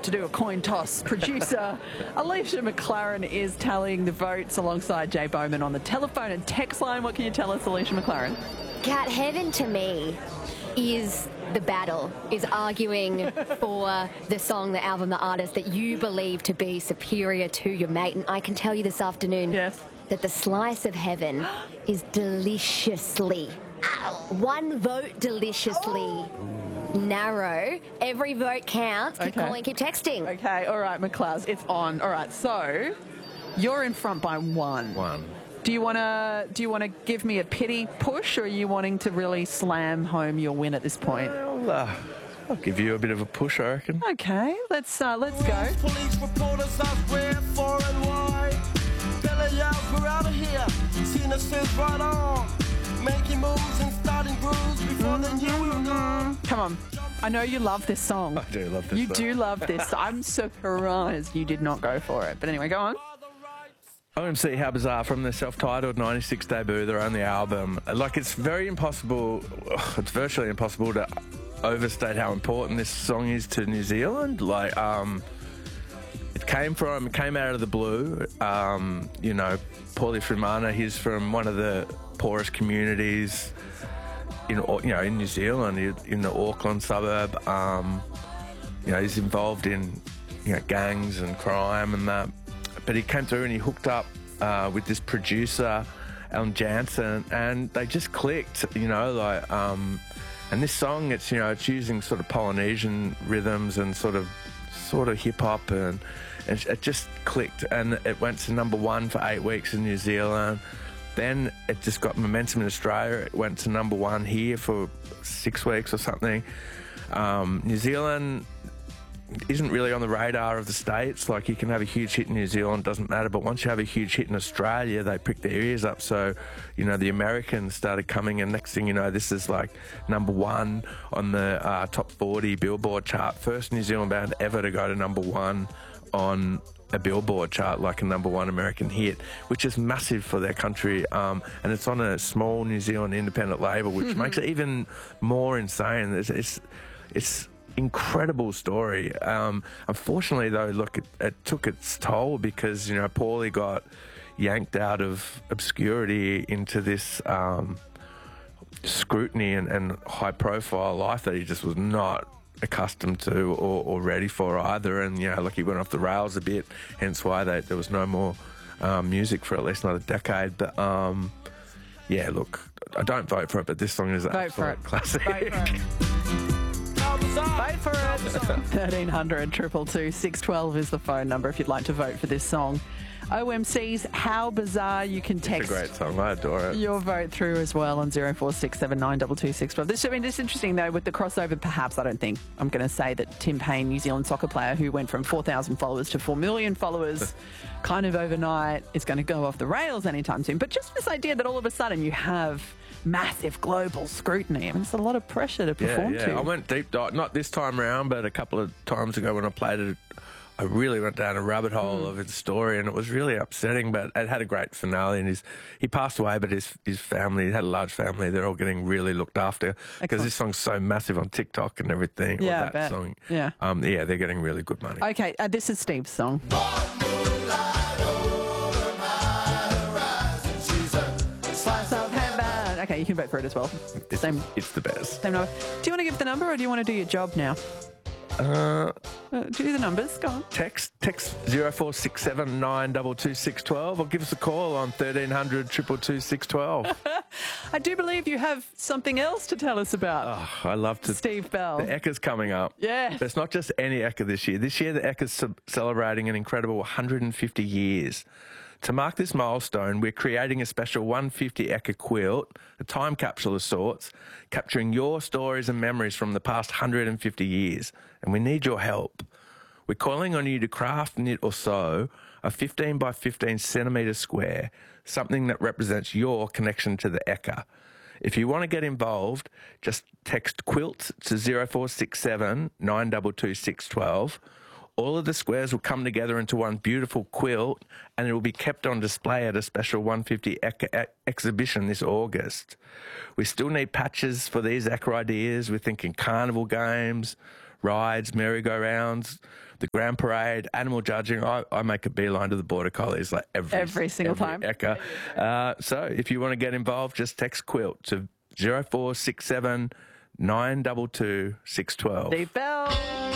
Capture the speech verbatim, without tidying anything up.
to do a coin toss. Producer Alicia McLaren is tallying the votes alongside Jay Bowman on the telephone and text line. What can you tell us, Alicia McLaren? Cat, heaven to me is the battle, is arguing for the song, the album, the artist that you believe to be superior to your mate. And I can tell you this afternoon yes. that the slice of heaven is deliciously, one vote deliciously oh. narrow. Every vote counts. Keep okay. calling, keep texting. Okay, all right, McClaz, it's on. All right, so you're in front by one. One. Do you want to do you want to give me a pity push, or are you wanting to really slam home your win at this point? Well, uh, I'll give you a bit of a push, I reckon. Okay, let's uh, let's go. Police reporters out where, far and wide. Belly out, we're out of here. Seen us since right on. Making moves and starting grooves before the year we're gone. Come on. I know you love this song. I do love this You song. do love this. I'm surprised you did not go for it. But anyway, go on. O M C How Bizarre from their self-titled ninety-six debut, their only album. Like, it's very impossible, it's virtually impossible to overstate how important this song is to New Zealand. Like, um, it came from, it came out of the blue. Um, you know, Paulie Frimana, he's from one of the poorest communities in, you know, in New Zealand, in the Auckland suburb. Um, you know, he's involved in, you know, gangs and crime and that. But he came through and he hooked up uh, with this producer, Alan Jansen, and they just clicked, you know, like, um, and this song, it's, you know, it's using sort of Polynesian rhythms and sort of, sort of hip hop, and, and it just clicked, and it went to number one for eight weeks in New Zealand. Then it just got momentum in Australia. It went to number one here for six weeks or something. Um, New Zealand isn't really on the radar of the States. Like, you can have a huge hit in New Zealand, doesn't matter, but once you have a huge hit in Australia, they prick their ears up. So, you know, the Americans started coming, and next thing you know, this is like number one on the uh, top forty Billboard chart. First New Zealand band ever to go to number one on a Billboard chart, like a number one American hit, which is massive for their country. Um, and it's on a small New Zealand independent label, which makes it even more insane. It's, it's, it's incredible story. Um, unfortunately, though, look, it, it took its toll because, you know, Paulie got yanked out of obscurity into this um, scrutiny and, and high-profile life that he just was not accustomed to or, or ready for either. And, you know, like, he went off the rails a bit, hence why they, there was no more um, music for at least another decade. But, um, yeah, look, I don't vote for it, but this song is an Vote absolute for it. classic. Vote for it. Vote for it. thirteen hundred, two two two, six one two is the phone number if you'd like to vote for this song. O M C's How Bizarre. You can text It's a great song. I adore it. your vote through as well on zero four six seven nine two two six one two. This, I mean, this is interesting, though, with the crossover, perhaps. I don't think I'm going to say that Tim Payne, New Zealand soccer player who went from four thousand followers to four million followers kind of overnight, is going to go off the rails anytime soon. But just this idea that all of a sudden you have massive global scrutiny. I mean, it's a lot of pressure to perform yeah, yeah. to. I went deep dive, not this time around, but a couple of times ago when I played it, I really went down a rabbit hole mm. of its story, and it was really upsetting, but it had a great finale. And his, he passed away, but his his family, he had a large family, they're all getting really looked after because this song's so massive on TikTok and everything. Yeah, or I that bet. song. Yeah. Um, yeah, they're getting really good money. Okay, uh, this is Steve's song. Okay, you can vote for it as well. It's, Same. It's the best. Same number. Do you want to give the number, or do you want to do your job now? Uh, uh, do the numbers. Go on. Text text zero four six seven nine two two six one two, or give us a call on thirteen hundred two two two six one two. I do believe you have something else to tell us about. Oh, I love to. Steve Bell. The Ekka's coming up. Yeah. But it's not just any Ekka this year. This year, the Ekka's ce- celebrating an incredible one hundred fifty years. To mark this milestone, we're creating a special one hundred fifty Ekka quilt, a time capsule of sorts, capturing your stories and memories from the past one hundred fifty years. And we need your help. We're calling on you to craft, knit or sew a fifteen by fifteen centimetre square, something that represents your connection to the Ekka. If you want to get involved, just text quilt to zero four six seven nine two two six one two. All of the squares will come together into one beautiful quilt, and it will be kept on display at a special one hundred fifty Ekka ex- exhibition this August. We still need patches for these Ekka ideas. We're thinking carnival games, rides, merry-go-rounds, the Grand Parade, animal judging. I, I make a beeline to the Border Collies like every, Every single time. Eka. Uh, so if you want to get involved, just text Quilt to zero four six seven nine two two six one two. Steve Bell.